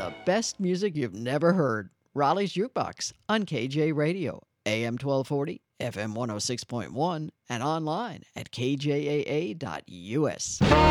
the best music you've never heard. Raleigh's Jukebox on KJ Radio, AM 1240, FM 106.1, and online at kjaa.us.